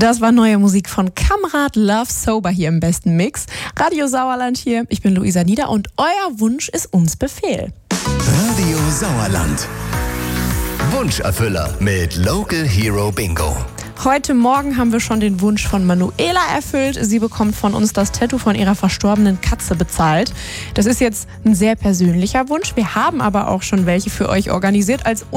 Das war neue Musik von Kamrat Love Sober hier im besten Mix. Radio Sauerland hier, ich bin Luisa Nieder und euer Wunsch ist uns Befehl. Radio Sauerland. Wunscherfüller mit Local Hero Bingo. Heute Morgen haben wir schon den Wunsch von Manuela erfüllt. Sie bekommt von uns das Tattoo von ihrer verstorbenen Katze bezahlt. Das ist jetzt ein sehr persönlicher Wunsch. Wir haben aber auch schon welche für euch organisiert als